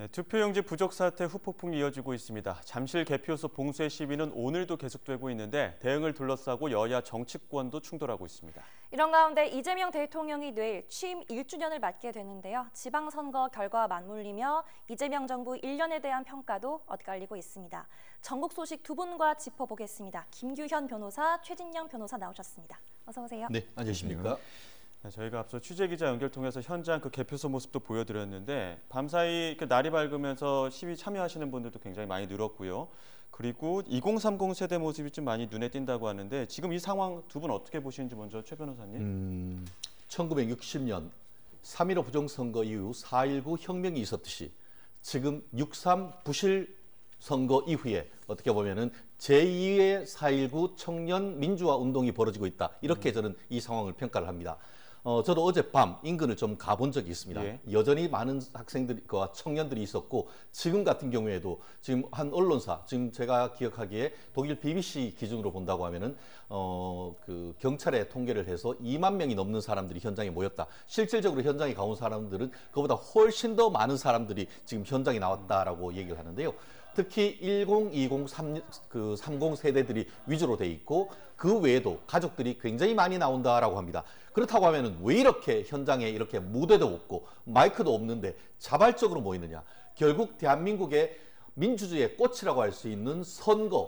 네, 투표용지 부족 사태 후폭풍이 이어지고 있습니다. 잠실 개표소 봉쇄 시위는 오늘도 계속되고 있는데 대응을 둘러싸고 여야 정치권도 충돌하고 있습니다. 이런 가운데 이재명 대통령이 내일 취임 1주년을 맞게 되는데요. 지방선거 결과와 맞물리며 이재명 정부 1년에 대한 평가도 엇갈리고 있습니다. 전국 소식 두 분과 짚어보겠습니다. 김규현 변호사, 최진영 변호사 나오셨습니다. 어서 오세요. 네, 안녕하십니까? 네, 저희가 앞서 취재기자 연결 통해서 현장 개표소 모습도 보여드렸는데 밤사이 날이 밝으면서 시위 참여하시는 분들도 굉장히 많이 늘었고요. 그리고 2030 세대 모습이 좀 많이 눈에 띈다고 하는데 지금 이 상황 두 분 어떻게 보시는지 먼저 최 변호사님. 1960년 3.15 부정선거 이후 4.19 혁명이 있었듯이 지금 6.3 부실 선거 이후에 어떻게 보면은 제2의 4.19 청년 민주화 운동이 벌어지고 있다. 이렇게 저는 이 상황을 평가를 합니다. 저도 어젯밤 인근을 좀 가본 적이 있습니다. 예. 여전히 많은 학생들과 청년들이 있었고 지금 같은 경우에도 지금 한 언론사, 지금 제가 기억하기에 독일 BBC 기준으로 본다고 하면은 그 경찰에 통계를 해서 2만 명이 넘는 사람들이 현장에 모였다. 실질적으로 현장에 가온 사람들은 그보다 훨씬 더 많은 사람들이 지금 현장에 나왔다라고 얘기를 하는데요. 특히 10, 20, 30 세대들이 위주로 돼 있고 그 외에도 가족들이 굉장히 많이 나온다라고 합니다. 그렇다고 하면은 왜 이렇게 현장에 이렇게 무대도 없고 마이크도 없는데 자발적으로 모이느냐? 결국 대한민국의 민주주의의 꽃이라고 할 수 있는 선거,